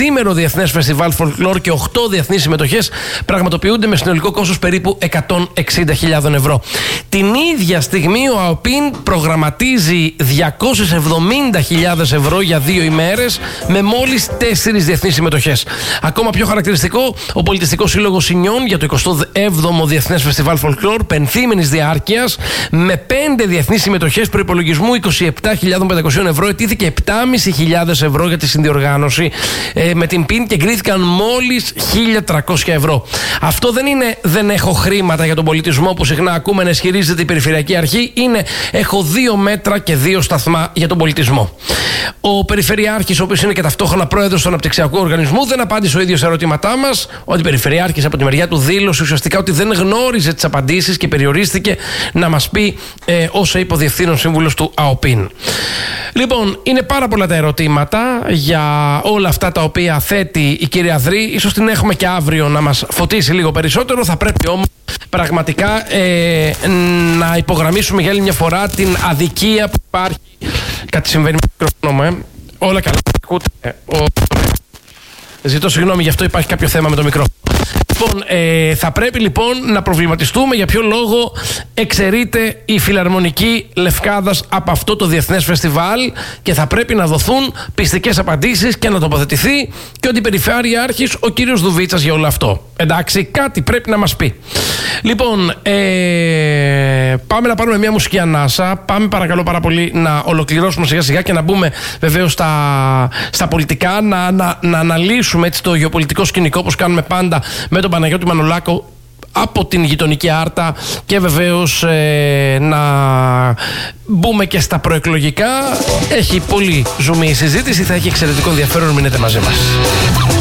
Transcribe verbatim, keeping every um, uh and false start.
πενθήμερο Διεθνές Φεστιβάλ Folklore και οκτώ διεθνείς συμμετοχές πραγματοποιούνται με συνολικό κόστος περίπου εκατόν εξήντα χιλιάδες ευρώ. Την ίδια στιγμή ο ΑΟΠΗΝ προγραμματίζει διακόσιες εβδομήντα χιλιάδες ευρώ για δύο ημέρες με μόλις τέσσερις διεθνείς συμμετοχές. Ακόμα πιο χαρακτηριστικό, ο Πολιτιστικός Σύλλογος Ινιών για το εικοστό έβδομο Διεθνές Φεστιβάλ Folklore πενθήμενης διάρκειας με πέντε διεθνείς συμμετοχές προϋπολογισμού είκοσι επτά χιλιάδες πεντακόσια ευρώ ετήθηκε επτά χιλιάδες πεντακόσια ευρώ για τη συνδιοργάνωση ε, με την ΠΗΝ και εγκρίθηκαν μόλις χίλια τριακόσια ευρώ. Αυτό δεν είναι δεν έχω χρήματα για τον πολιτισμό που συχνά ακούμε να ισχυρίζεται η Περιφερειακή Αρχή, είναι έχω δύο μέτρα και δύο σταθμά για τον πολιτισμό. Ο Περιφερειάρχης, ο οποίος είναι και ταυτόχρονα πρόεδρος του Αναπτυξιακού Οργανισμού, δεν απάντησε ο ίδιος στα ερωτήματά μας. Ο Αντιπεριφερειάρχης από τη μεριά του δήλωσε ουσιαστικά ότι δεν γνώριζε τις απαντήσεις και περιορίστηκε να μας πει ε, όσα είπε ο Διευθύνων Σύμβουλος του ΑΟΠΗΝ. Λοιπόν, είναι πάρα πολλά τα ερωτήματα για όλα αυτά τα οποία θέτει η κυρία Δρή. Ίσως την έχουμε και αύριο να μας φωτίσει λίγο περισσότερο. Θα πρέπει όμως πραγματικά ε, να υπογραμμίσουμε για άλλη μια φορά την αδικία που υπάρχει. Κάτι συμβαίνει με το μικρόφωνο μου, ε. Όλα καλά. Ακούτε. Ο... Ζητώ συγγνώμη, γι' αυτό υπάρχει κάποιο θέμα με το μικρόφωνο. Λοιπόν, ε, θα πρέπει λοιπόν να προβληματιστούμε για ποιο λόγο εξαιρείται η Φιλαρμονική Λευκάδας από αυτό το Διεθνές Φεστιβάλ και θα πρέπει να δοθούν πιστικές απαντήσεις και να τοποθετηθεί και ο Αντιπεριφερειάρχης ο κύριος Δουβίτσας για όλο αυτό. Εντάξει, κάτι πρέπει να μας πει. Λοιπόν, ε, πάμε να πάρουμε μια μουσική ανάσα. Πάμε παρακαλώ πάρα πολύ να ολοκληρώσουμε σιγά σιγά και να μπούμε βεβαίως στα, στα πολιτικά, να, να, να αναλύσουμε έτσι το γεωπολιτικό σκηνικό όπως κάνουμε πάντα με τον Παναγιώτη Μανολάκο από την γειτονική Άρτα και βεβαίως ε, να μπούμε και στα προεκλογικά. Έχει πολύ ζουμί η συζήτηση, θα έχει εξαιρετικό ενδιαφέρον, μείνετε μαζί μας.